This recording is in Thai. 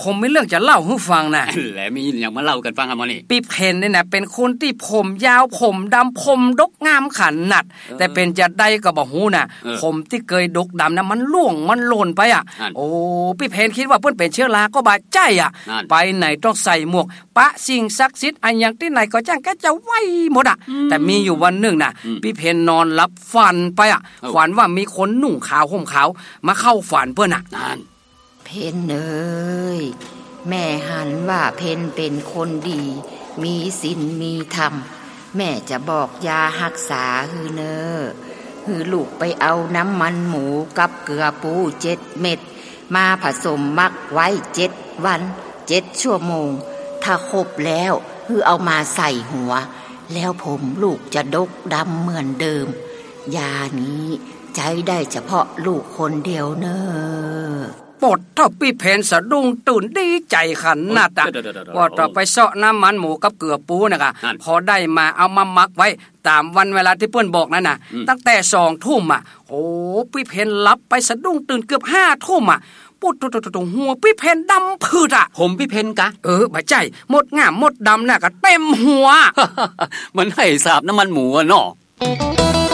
ผมมีเรื่องจะเล่าให้ฟังนะแล้วมีอย่างมาเล่ากันฟังกันมานี่พี่เพนเนี่ยนะเป็นคนที่ผมยาวผมดำผมดกงามขันนัดแต่เป็นจะได้ก็บ่ฮู้น่ะผมที่เคยดกดำนะมันล่วงมันหล่นไปอ่ะโอ้พี่เพนคิดว่าเพิ่นเป็นเชื้อราก็บาดใจอ่ะไปไหนต้องใส่หมวกปะสิ่งศักดิ์สิทธิ์อันอย่างที่ไหนก็จ้างแกจะไว้หมดอ่ะแต่มีอยู่วันหนึ่งน่ะพี่เพนนอนหลับฝันไปอ่ะฝันว่ามีคนนุ่งขาวห่มขาวมาเข้าฝันเพิ่นน่ะเพนเอ้ยแม่หันว่าเพนเป็นคนดีมีศีลมีธรรมแม่จะบอกยารักษาฮือเนอฮือลูกไปเอาน้ำมันหมูกับเกลือปู7 เม็ดมาผสมมักไว้7 วัน7 ชั่วโมงถ้าครบแล้วฮือเอามาใส่หัวแล้วผมลูกจะดกดำเหมือนเดิมยานี้ใช้ได้เฉพาะลูกคนเดียวเนอปดถ้าพี่เพนสะดุ้งตื่นดีใจขันนาดว่าต่อไปเสาะน้ำมันหมูกับเกลือปูนะคะพอได้มาเอามามักไว้ตามวันเวลาที่เพื่อนบอกนั่นน่ะตั้งแต่20 ทุ่มอ่ะโอ้พี่เพนรับไปสะดุ้งตื่นเกือบ5 ทุ่มอ่ะปุ๊ดตุหัวพี่เพนดำพืดอ่ะผมพี่เพนกะบ่ใจหมดงามหมดดำน่ะก็เต็มหัวมันให้สาบน้ำมันหมูอ่ะเนาะ